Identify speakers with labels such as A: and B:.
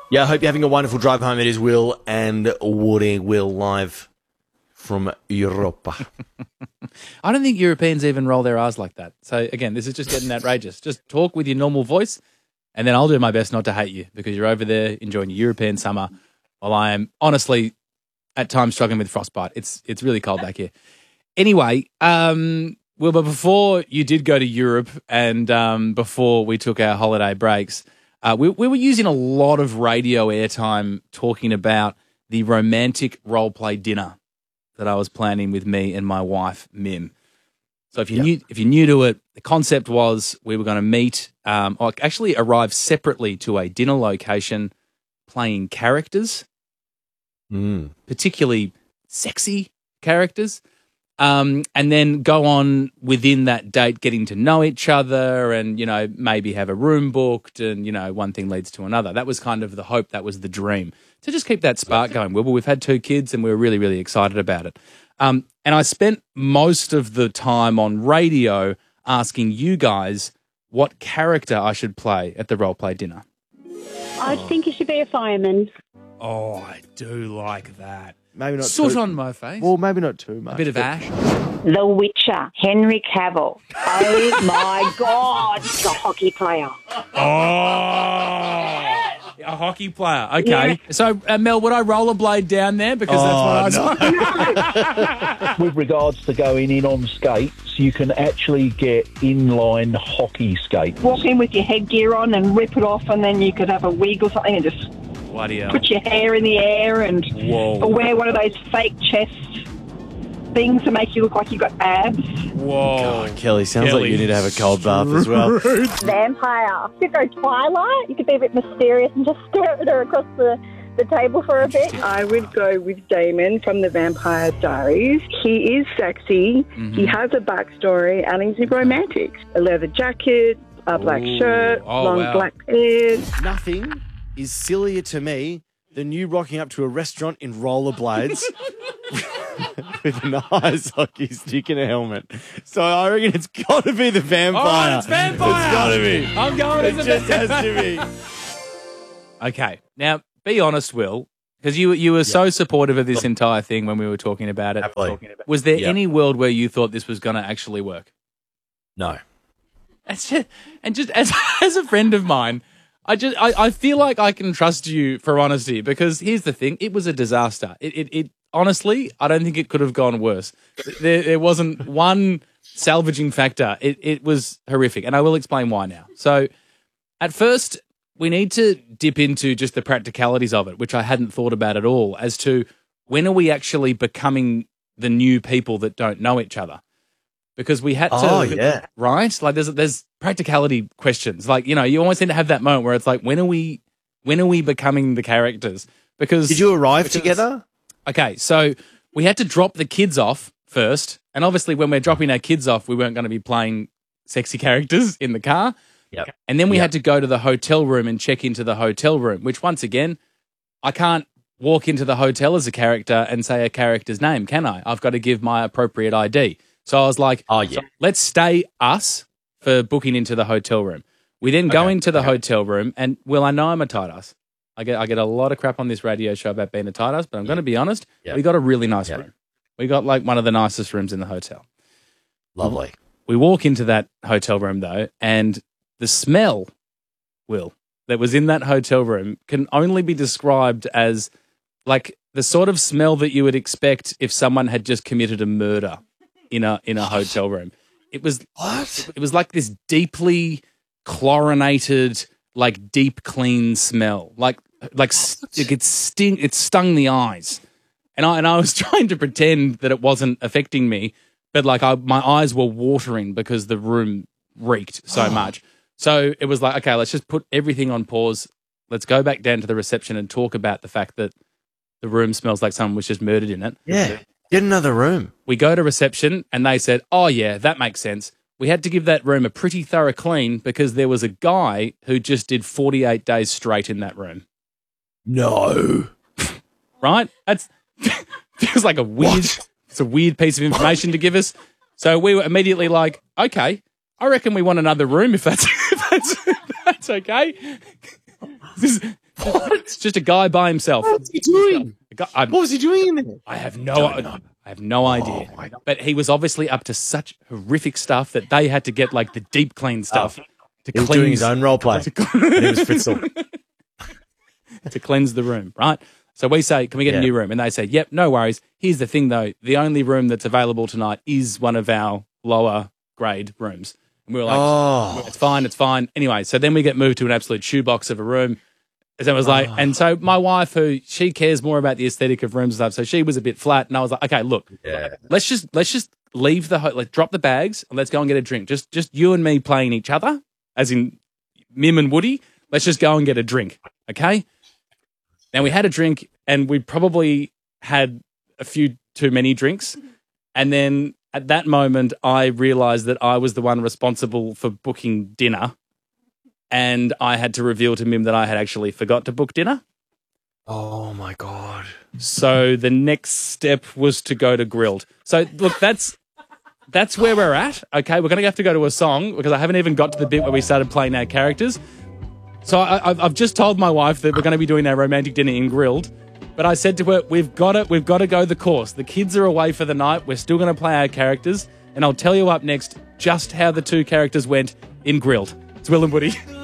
A: Yeah, I hope you're having a wonderful drive home. It is Will and Woody. Will live from Europa.
B: I don't think Europeans even roll their R's like that. So, again, this is just getting outrageous. Just talk with your normal voice, and then I'll do my best not to hate you because you're over there enjoying your European summer while I am honestly at times struggling with frostbite. It's really cold back here. Anyway, Will, but before you did go to Europe and before we took our holiday breaks, we were using a lot of radio airtime talking about the romantic role-play dinner that I was planning with me and my wife, Mim. So if you're new to it, the concept was we were going to meet, or actually arrive separately to a dinner location playing characters, particularly sexy characters, and then go on within that date getting to know each other and, you know, maybe have a room booked and, you know, one thing leads to another. That was kind of the hope. That was the dream. To just keep that spark going. Well, we've had 2 kids and we were really, really excited about it. And I spent most of the time on radio asking you guys what character I should play at the role-play dinner.
C: I think you should be a fireman.
B: Oh, I do like that.
A: Maybe not
B: Soot
A: too,
B: on my face.
A: well, maybe not too much.
B: A bit of ash.
C: The Witcher, Henry Cavill. Oh, my God. The hockey player.
B: Oh, a hockey player. Okay. Yeah. So, Mel, would I rollerblade down there? Because that's what I was
D: With regards to going in on skates, you can actually get inline hockey skates.
E: Walk in with your headgear on and rip it off, and then you could have a wig or something and just put your hair in the air and or wear one of those fake chest things to make you look like you've got abs.
B: Whoa.
A: God, Kelly, sounds like you need to have a cold bath as well.
F: Vampire. You could go Twilight. You could be a bit mysterious and just stare at her across the table for a bit.
E: I would go with Damon from the Vampire Diaries. He is sexy, he has a backstory, and he's romantic. A leather jacket, a black shirt, long black hair.
A: Nothing is sillier to me than you rocking up to a restaurant in rollerblades with an ice hockey stick and a helmet. So I reckon it's got to be the vampire.
B: Oh, it's vampire.
A: It's got to be.
B: I'm going
A: It just has to be.
B: Okay. Now, be honest, Will, because you were so supportive of this entire thing when we were talking about it. Was there any world where you thought this was going to actually work?
A: No.
B: And just as a friend of mine, I feel like I can trust you for honesty because here's the thing. It was a disaster. It honestly, I don't think it could have gone worse. There wasn't one salvaging factor. It was horrific. And I will explain why now. So at first, we need to dip into just the practicalities of it, which I hadn't thought about at all, as to when are we actually becoming the new people that don't know each other? Because we had to, right? Like there's practicality questions. Like, you know, you almost need to have that moment where it's like, when are we becoming the characters? Because
A: did you arrive together?
B: Okay, so we had to drop the kids off first, and obviously when we're dropping our kids off, we weren't going to be playing sexy characters in the car.
A: Yep.
B: And then we had to go to the hotel room and check into the hotel room, which once again, I can't walk into the hotel as a character and say a character's name, can I? I've got to give my appropriate ID. So I was like, let's stay us for booking into the hotel room. We then go into the hotel room, and Will, I know I'm a tight ass. I get a lot of crap on this radio show about being a tight ass, but I'm going to be honest. We got a really nice room. We got like one of the nicest rooms in the hotel.
A: Lovely.
B: We walk into that hotel room though, and the smell, Will, that was in that hotel room can only be described as like the sort of smell that you would expect if someone had just committed a murder in a hotel room. It was It was like this deeply chlorinated, like deep clean smell. Like it stung the eyes. And I was trying to pretend that it wasn't affecting me, but like my eyes were watering because the room reeked so much. So it was like, okay, let's just put everything on pause. Let's go back down to the reception and talk about the fact that the room smells like someone was just murdered in it.
A: Yeah. Get another room.
B: We go to reception and they said, oh, yeah, that makes sense. We had to give that room a pretty thorough clean because there was a guy who just did 48 days straight in that room.
A: No.
B: Right? That's feels like it's a weird piece of information to give us. So we were immediately like, okay, I reckon we want another room if that's okay. It's just a guy by himself.
A: What's he doing?
B: What
A: was he doing in there?
B: I have no idea. But he was obviously up to such horrific stuff that they had to get like the deep clean stuff to
A: He was
B: cleanse
A: doing his own role play. And he was Fritzl.
B: to cleanse the room, right? So we say, can we get a new room? And they say, yep, no worries. Here's the thing, though. The only room that's available tonight is one of our lower grade rooms. And we were like, it's fine. Anyway, so then we get moved to an absolute shoebox of a room. And it was like, and so my wife, she cares more about the aesthetic of rooms and stuff, so she was a bit flat. And I was like, okay, look, let's just leave let's drop the bags and let's go and get a drink. Just you and me playing each other, as in Mim and Woody. Let's just go and get a drink, okay? Now, we had a drink, and we probably had a few too many drinks. And then at that moment, I realised that I was the one responsible for booking dinner, and I had to reveal to Mim that I had actually forgot to book dinner.
A: Oh, my God.
B: So the next step was to go to Grilled. So, look, that's where we're at, okay? We're going to have to go to a song because I haven't even got to the bit where we started playing our characters. So I've just told my wife that we're going to be doing our romantic dinner in Grilled, but I said to her, we've got to go the course. The kids are away for the night. We're still going to play our characters, and I'll tell you up next just how the two characters went in Grilled. It's Will and Woody.